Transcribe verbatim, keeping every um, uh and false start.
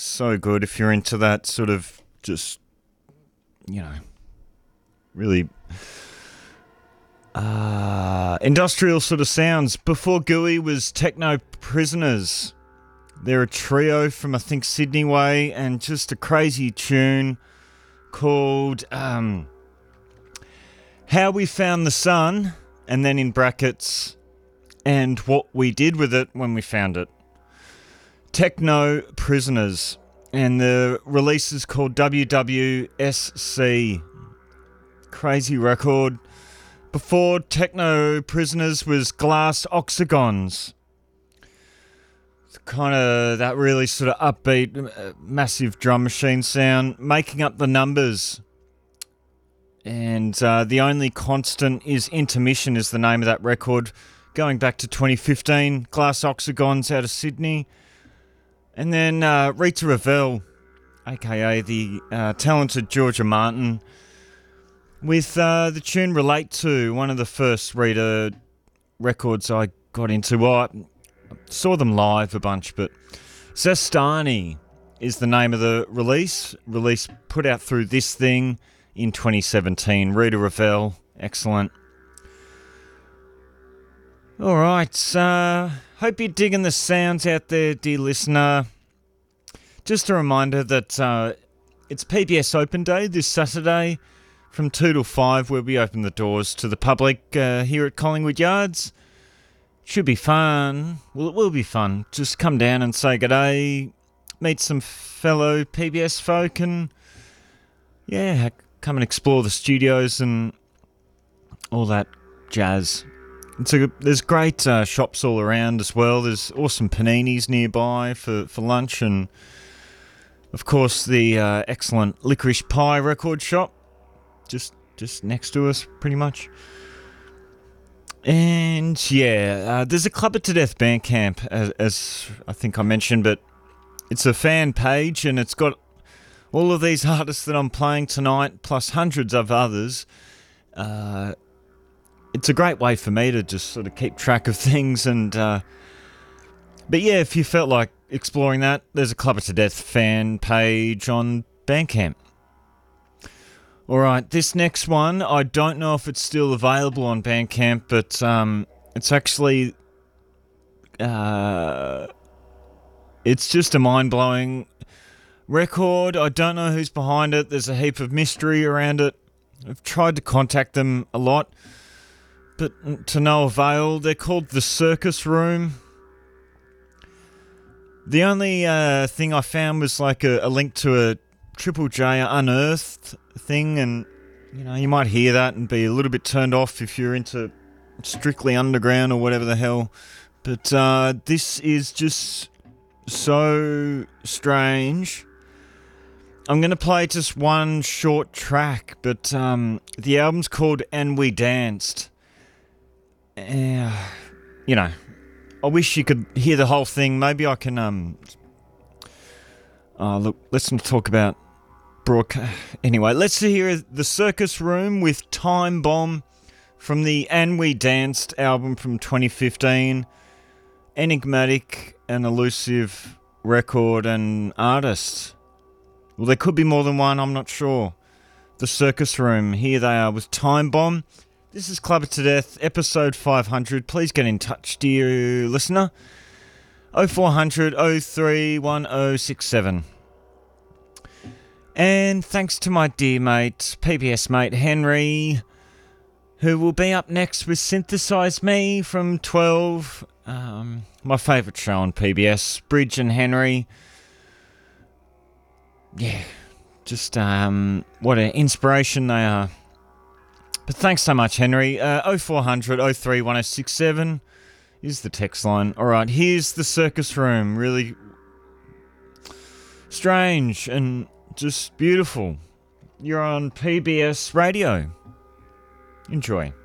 So good if you're into that sort of just, you know, really uh, industrial sort of sounds. Before Gooey was Techno Prisoners. They're a trio from, I think, Sydney way, and just a crazy tune called um, How We Found the Sun, and then in brackets, and what we did with it when we found it. Techno Prisoners, and the release is called W W S C. Crazy record. Before Techno Prisoners was Glass Oxygons. Kind of that really sort of upbeat, uh, massive drum machine sound, making up the numbers. And uh, The Only Constant is Intermission is the name of that record. Going back to twenty fifteen, Glass Oxygons out of Sydney. And then uh, Rita Ravel, aka the uh, talented Georgia Martin, with uh, the tune Relate To, one of the first Rita records I got into. Well, I saw them live a bunch, but Zestani is the name of the release. Release put out through This Thing in twenty seventeen. Rita Ravel, excellent. All right, uh, hope you're digging the sounds out there, dear listener. Just a reminder that uh, it's P B S Open Day this Saturday from two till five, where we open the doors to the public uh, here at Collingwood Yards. Should be fun. Well, it will be fun. Just come down and say g'day, meet some fellow P B S folk, and yeah, come and explore the studios and all that jazz. It's a, there's great uh, shops all around as well. There's awesome paninis nearby for, for lunch, and of course the uh, excellent Licorice Pie record shop just just next to us, pretty much. And yeah, uh, there's a Club It To Death Bandcamp, as, as I think I mentioned, but it's a fan page, and it's got all of these artists that I'm playing tonight, plus hundreds of others. Uh, it's a great way for me to just sort of keep track of things. And uh, but yeah, if you felt like exploring that, there's a Club It To Death fan page on Bandcamp. Alright, this next one, I don't know if it's still available on Bandcamp, but um, it's actually... Uh, it's just a mind-blowing record. I don't know who's behind it. There's a heap of mystery around it. I've tried to contact them a lot, but to no avail. They're called The Circus Room. The only uh, thing I found was like a, a link to a Triple J Unearthed thing, and you know, you might hear that and be a little bit turned off if you're into Strictly Underground or whatever the hell. But uh, this is just so strange. I'm going to play just one short track, but um, the album's called And We Danced. Uh, you know, I wish you could hear the whole thing. Maybe I can... Um, uh, look, let's not talk about broadcast. Anyway, let's hear The Circus Room with Time Bomb from the And We Danced album from twenty fifteen. Enigmatic and elusive record and artist. Well, there could be more than one, I'm not sure. The Circus Room, here they are with Time Bomb. This is Club It To Death, episode five hundred. Please get in touch, dear listener. oh four hundred, oh three one oh six seven. And thanks to my dear mate, P B S mate Henry, who will be up next with Synthesize Me from twelve. Um, my favourite show on P B S, Bridge and Henry. Yeah, just um, what an inspiration they are. But thanks so much, Henry. Uh, oh four hundred, oh three one oh six seven is the text line. Alright, here's The Circus Room. Really strange and just beautiful. You're on P B S Radio. Enjoy.